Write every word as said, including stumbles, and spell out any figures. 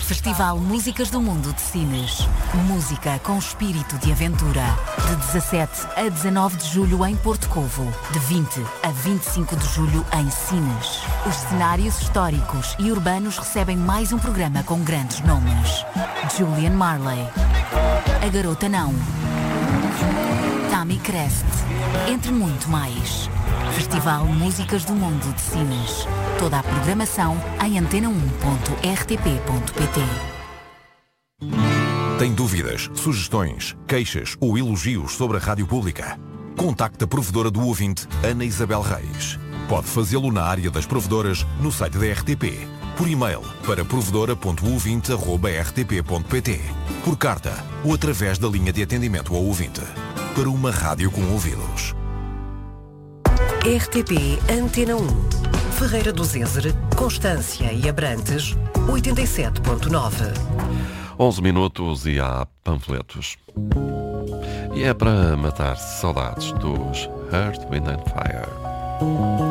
Festival Músicas do Mundo de Sines. Música com espírito de aventura. De dezassete a dezanove de julho em Porto Covo. De vinte a vinte e cinco de julho em Sines. Os cenários históricos e urbanos recebem mais um programa com grandes nomes. Julian Marley. A Garota Não. Tammy Crest. Entre muito mais. Festival Músicas do Mundo de Sines. Toda a programação em antena um ponto r t p ponto p t. Tem dúvidas, sugestões, queixas ou elogios sobre a rádio pública? Contacte a provedora do ouvinte, Ana Isabel Reis. Pode fazê-lo na área das provedoras no site da R T P. Por e-mail para provedora ponto ouvinte arroba r t p ponto p t. Por carta ou através da linha de atendimento ao ouvinte. Para uma rádio com ouvidos. R T P Antena um. Ferreira do Zézer, Constância e Abrantes, oitenta e sete ponto nove. onze minutos e há panfletos. E é para matar saudades dos Earth, Wind and Fire.